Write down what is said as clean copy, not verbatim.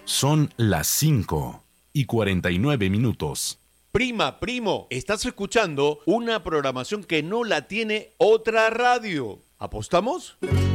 Son las 5:49. Prima, primo, estás escuchando una programación que no la tiene otra radio. ¿Apostamos?